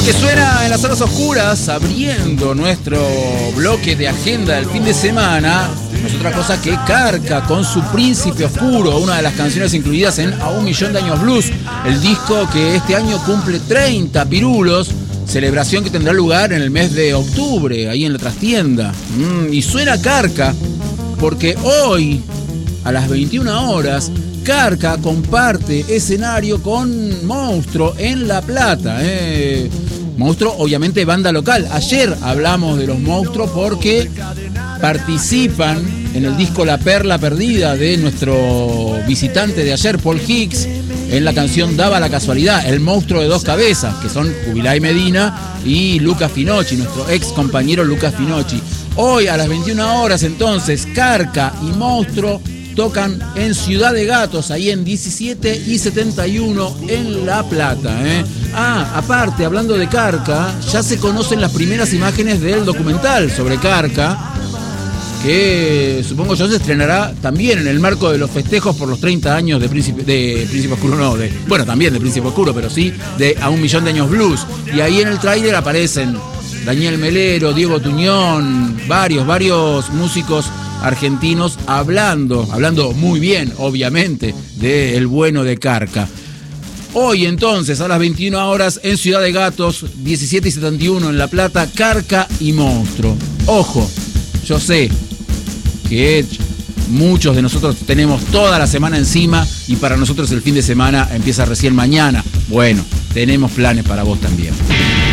Que suena en las horas oscuras, abriendo nuestro bloque de agenda del fin de semana, no es otra cosa que Carca con su Príncipe Oscuro, una de las canciones incluidas en A 1.000.000 de Años Blues, el disco que este año cumple 30 pirulos, celebración que tendrá lugar en el mes de octubre, ahí en la trastienda. Y suena Carca porque hoy, a las 21 horas, Carca comparte escenario con Monstruo en La Plata. Monstruo, obviamente, banda local. Ayer hablamos de los Monstruos porque participan en el disco La Perla Perdida de nuestro visitante de ayer, Paul Hicks, en la canción Daba la Casualidad, el monstruo de dos cabezas, que son Kubilay Medina y Luca Finocchi, nuestro ex compañero Luca Finocchi. Hoy a las 21 horas entonces, Carca y Monstruo tocan en Ciudad de Gatos, ahí en 17 y 71 en La Plata. Aparte, hablando de Carca, ya se conocen las primeras imágenes del documental sobre Carca, que supongo yo se estrenará también en el marco de los festejos por los 30 años de Príncipe Oscuro, no, también de Príncipe Oscuro, pero sí de A 1.000.000 de Años Blues. Y ahí en el tráiler aparecen Daniel Melero, Diego Tuñón, varios músicos argentinos hablando muy bien, obviamente, de El Bueno de Carca. Hoy entonces, a las 21 horas, en Ciudad de Gatos, 17 y 71 en La Plata, Carca y Monstruo. Ojo, yo sé que muchos de nosotros tenemos toda la semana encima y para nosotros el fin de semana empieza recién mañana. Bueno, tenemos planes para vos también.